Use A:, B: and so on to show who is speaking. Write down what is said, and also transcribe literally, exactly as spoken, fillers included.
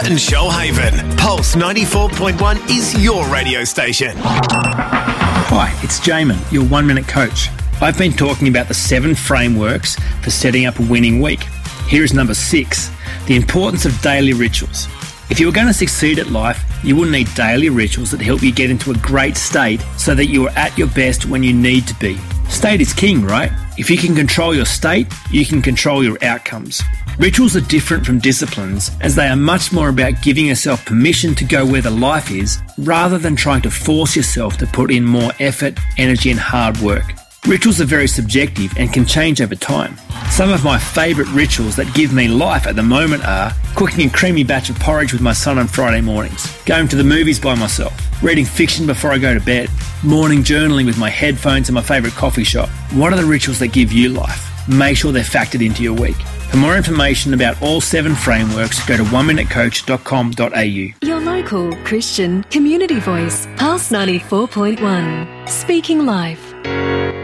A: and Shoalhaven. Pulse ninety-four point one is your radio station.
B: Hi, it's Jamin, your one-minute coach. I've been talking about the seven frameworks for setting up a winning week. Here is number six, the importance of daily rituals. If you are going to succeed at life, you will need daily rituals that help you get into a great state so that you are at your best when you need to be. State is king, right? If you can control your state, you can control your outcomes. Rituals are different from disciplines as they are much more about giving yourself permission to go where the life is rather than trying to force yourself to put in more effort, energy and hard work. Rituals are very subjective and can change over time. Some of my favourite rituals that give me life at the moment are cooking a creamy batch of porridge with my son on Friday mornings, going to the movies by myself, reading fiction before I go to bed, morning journaling with my headphones in my favourite coffee shop. What are the rituals that give you life? Make sure they're factored into your week. For more information about all seven frameworks, go to one minute coach dot com dot a u.
C: Your local Christian community voice, Pulse ninety-four point one. Speaking life.